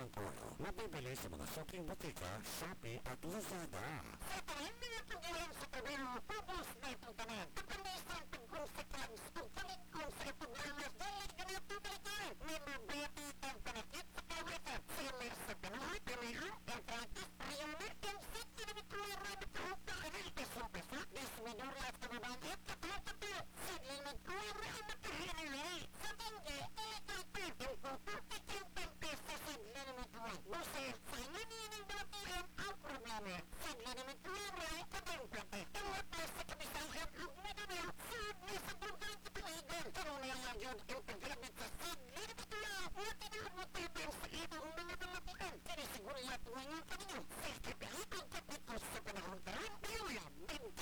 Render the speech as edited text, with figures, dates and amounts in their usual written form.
Olive Oil. Mabibili sa mga suking butika, Shopee at Lazada.